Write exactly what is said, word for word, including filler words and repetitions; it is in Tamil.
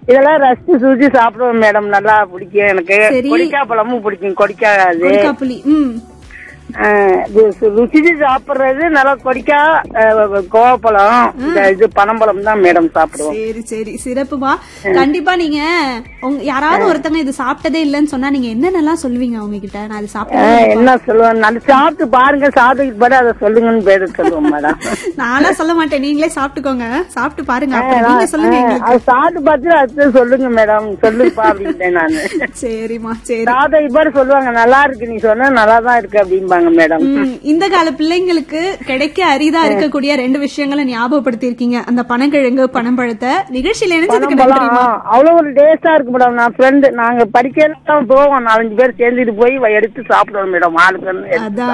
இதெல்லாம் ரசிச்சு சுத்தி சாப்பிடுவோம் மேடம். நல்லா பிடிக்கும் எனக்கு. சரி. கொடிக்கா பழமும் பிடிக்கும். கொடிக்கா அது கொடுக்காப்புளி. ம் ருசிச்சு சாப்பிடுறது நல்லா கொடிக்கா கோவப்பழம் இது பனம்பழம் தான் மேடம் சாப்பிடுவோம். சரி சரி சிறப்புமா. கண்டிப்பா நீங்க யாராவது ஒருத்தங்க இது சாப்பிட்டதே இல்லன்னு சொன்னா நீங்க என்னென்னலாம் சொல்லுவீங்க அவங்க கிட்ட? நான் அது சாப்பிட்டேன் என்ன சொல்லுவேன், நல்லா சாப்பிட்டு பாருங்க, சாப்பிட்டு பாரு அதை சொல்லுங்கன்னு பேரு சொல்லுவோம் மேடம். நானா சொல்ல மாட்டேன், நீங்களே சாப்பிட்டுக்கோங்க, சாப்பிட்டு பாருங்க, நீங்க சொல்லுங்க. அது சாப்பிட்டு பார்த்து அது சொல்லுங்க மேடம், சொல்லுப்பா அப்படின்ட்டேன் நானு. சரிமா சரி. சாப்பிட்டு பாரு சொல்லுவாங்க, நல்லா இருக்கு நீ சொன்ன நல்லாதான் இருக்கு அப்படின்பா மேடம். இந்த கால பிள்ளைங்களுக்கு கிடைக்க அரிதா இருக்கக்கூடிய ரெண்டு விஷயங்களை ஞாபகப்படுத்தி இருக்கீங்க. அந்த பனங்கிழங்கு பனம்பழத்தை நிகழ்ச்சியில இணைஞ்சதுக்கு நன்றிமா. அவ்வளவு ஒரு டேஸ்டா இருக்கு மேடம். நான் ஃப்ரெண்டு நாங்க படிக்கலாம் போவோம், நாலஞ்சு பேர் சேர்ந்துட்டு போய் எடுத்து சாப்பிடுவோம் மேடம். ஆளுக்கு